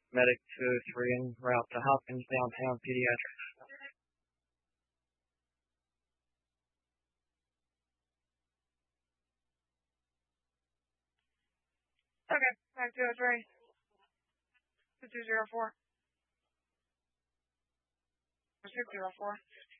Medic 203 en route to Hopkins Downtown Pediatrics. Okay, back 203. 2204. 604.